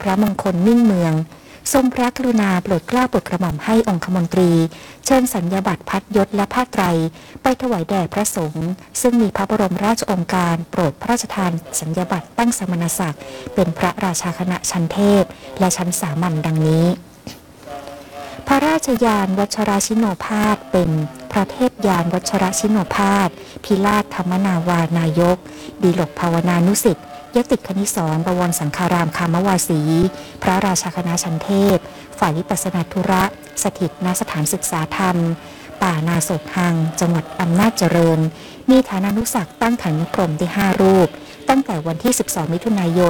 ระมงคลมิ่งเมืองทรงพระกรุณาโปรดเกล้าโปรดกระหม่อมให้องคมนตรีเชิญสัญญาบัตรพัดยศและผ้าไตรไปถวายแด่พระสงฆ์ซึ่งมีพระบรมราชโองการโปรดพระราชทานสัญญาบัตรตั้งสมณศักดิ์เป็นพระราชาคณะชั้นเทพและชั้นสามัญดังนี้พระราชยานวัชรชิโนภาสเป็นพระเทพยานวัชรชิโนภาสพิราชธรรมนาวานายกดีหลกภาวนานุสิทธิ์ยติคณิสรบวรสังฆารามคามวาสีพระราชาคณะชั้นเทพฝ่ายวิปัสสนาธุระสถิตณสถานศึกษาธรรมป่านาโศกหังจังหวัดอำนาจเจริญมีฐานานุศักดิ์ตั้งขันกรมที่5รูปตั้งแต่วันที่12มิถุนายน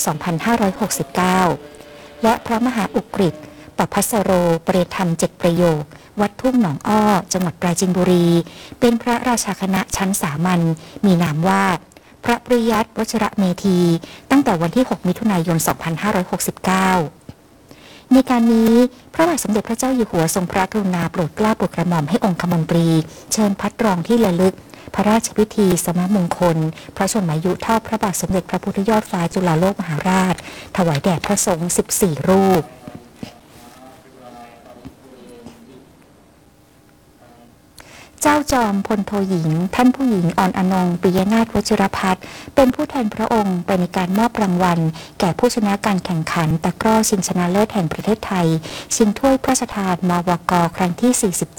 2569และพระมหาอุกฤษปภัสโรปริธรรม7ประโยควัดทุ่งหนองอ้อจังหวัดปราจีนบุรีเป็นพระราชาคณะชั้นสามัญมีนามว่าพระปริยัติวชิระเมธีตั้งแต่วันที่6มิถุนายน2569ในการนี้พระบาทสมเด็จพระเจ้าอยู่หัวทรงพระกรุณาโปรดเกล้าโปรดกระหม่อมให้องคมนตรีเชิญพัดรองที่ระลึกพระราชพิธีสมมงคลพระชนมายุเท่าพระบาทสมเด็จพระพุทธยอดฟ้าจุฬาโลกมหาราชถวายแด่พระสงฆ์14รูปเจ้าจอมพลโทหญิงท่านผู้หญิงอ่อนอนงปิยนาถวชิรพัฒน์เป็นผู้แทนพระองค์ไปในการมอบรางวัลแก่ผู้ชนะการแข่งขันตะกร้อชิงชนะเลิศแห่งประเทศไทยชิงถ้วยพระราชทานมวก.ครั้งที่ 47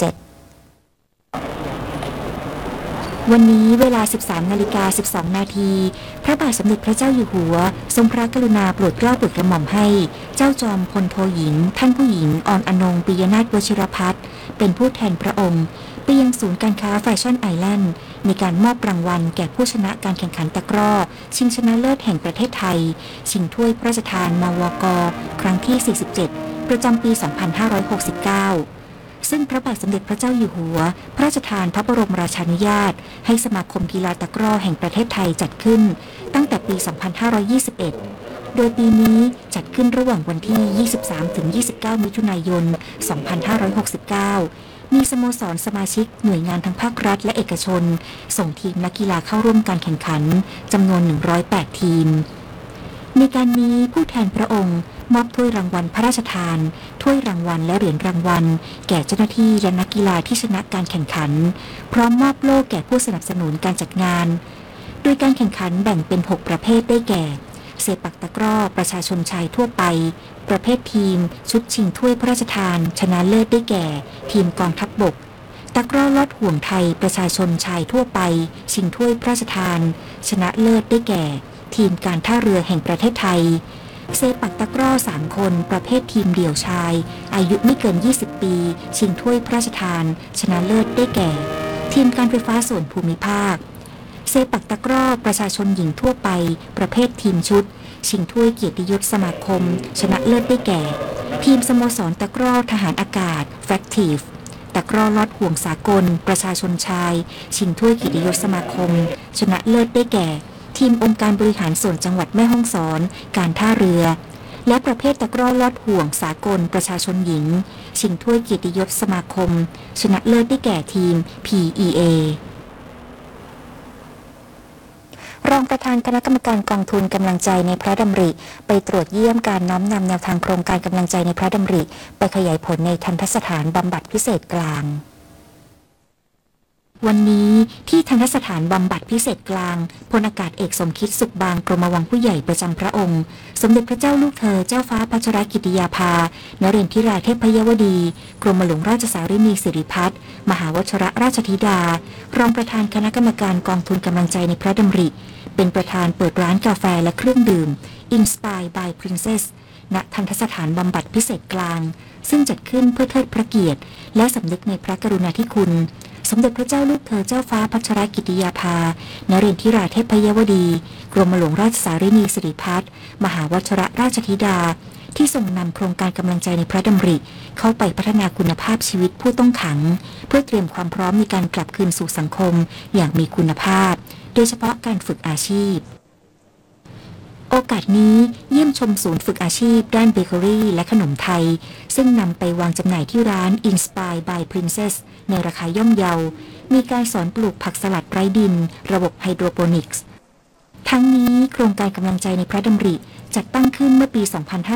วันนี้เวลา 13:12 นาทีพระบาทสมเด็จพระเจ้าอยู่หัวทรงพระกรุณาโปรดเกล้าโปรดกระหม่อมให้เจ้าจอมพลโทหญิงท่านผู้หญิงอ่อนอนงปิยนาถวชิรพัฒน์เป็นผู้แทนพระองค์ไปยังศูนย์การค้าแฟชั่นไอแลนด์ในการมอบรางวัลแก่ผู้ชนะการแข่งขันตะกร้อชิงชนะเลิศแห่งประเทศไทยชิงถ้วยพระราชทานมวก.ครั้งที่ 47 ประจำปี 2569ซึ่งพระบาทสมเด็จพระเจ้าอยู่หัวพระราชทานพระบรมราชานุญาตให้สมาคมกีฬาตะกร้อแห่งประเทศไทยจัดขึ้นตั้งแต่ปี 2521 โดยปีนี้จัดขึ้นระหว่างวันที่ 23-29 มิถุนายน 2569 มีสโมสรสมาชิกหน่วยงานทั้งภาครัฐและเอกชนส่งทีมนักกีฬาเข้าร่วมการแข่งขันจำนวน 108 ทีมในการนี้ผู้แทนพระองค์มอบถ้วยรางวัลพระราชทานถ้วยรางวัลและเหรียญรางวัลแก่เจ้าหน้าที่และนักกีฬาที่ชนะการแข่งขันพร้อมมอบโล่แก่ผู้สนับสนุนการจัดงานโดยการแข่งขันแบ่งเป็น6ประเภทได้แก่เซปักตะกร้อประชาชนชายทั่วไปประเภททีมชุดชิงถ้วยพระราชทานชนะเลิศได้แก่ทีมกองทัพบกตะกร้อลอดห่วงไทยประชาชนชายทั่วไปชิงถ้วยพระราชทานชนะเลิศได้แก่ทีมการท่าเรือแห่งประเทศไทยเซปักตะกร้อ3คนประเภททีมเดี่ยวชายอายุไม่เกิน20ปีชิงถ้วยพระราชทานชนะเลิศได้แก่ทีมการไฟฟ้าส่วนภูมิภาคเซปักตะกร้อประชาชนหญิงทั่วไปประเภททีมชุดชิงถ้วยเกียรติยศสมาคมชนะเลิศได้แก่ทีมสโมสรตะกร้อทหารอากาศแฟคทีฟตะกร้อลอดห่วงสากลประชาชนชายชิงถ้วยเกียรติยศสมาคมชนะเลิศได้แก่ทีมองค์การบริหารส่วนจังหวัดแม่ฮ่องสอนการท่าเรือและประเภทตะกร้อลอดห่วงสากลประชาชนหญิงชิงถ้วยเกียรติยศสมาคมชนะเลิศได้แก่ทีม PEA รองประธานคณะกรรมการกองทุนกำลังใจในพระดำริไปตรวจเยี่ยมการน้อมนำแนวทางโครงการกำลังใจในพระดำริไปขยายผลในทันตสถานบำบัดพิเศษกลางวันนี้ที่ทันตสถานบำบัดพิเศษกลางพลอากาศเอกสมคิดสุขบางกรมวังผู้ใหญ่ประจำพระองค์สมเด็จพระเจ้าลูกเธอเจ้าฟ้าพัชรกิติยาภานเรนทิราเทพยวดีกรมหลวงราชสารินีสิริพัฒน์มหาวชรราชธิดารองประธานคณะกรรมการกองทุนกำลังใจในพระดำริเป็นประธานเปิดร้านกาแฟและเครื่องดื่ม Inspire by Princess ณทันตสถานบำบัดพิเศษกลางซึ่งจัดขึ้นเพื่อเทิดพระเกียรติและสำนึกในพระกรุณาธิคุณสมเด็จพระเจ้าลูกเธอเจ้าฟ้าพัชรกิติยาภานเรนทิราเทพยวดีกรมหลวงราชสารินีสิริพัฒน์มหาวชรราชธิดาที่ทรงนำโครงการกำลังใจในพระดำริเข้าไปพัฒนาคุณภาพชีวิตผู้ต้องขังเพื่อเตรียมความพร้อมในการกลับคืนสู่สังคมอย่างมีคุณภาพโดยเฉพาะการฝึกอาชีพโอกาสนี้เยี่ยมชมศูนย์ฝึกอาชีพด้านเบเกอรี่และขนมไทยซึ่งนำไปวางจำหน่ายที่ร้าน Inspire by Princess ในราคาย่อมเยามีการสอนปลูกผักสลัดไร้ดินระบบไฮโดรโปนิกส์ทั้งนี้โครงการกำลังใจในพระดำริจัดตั้งขึ้นเมื่อปี 2500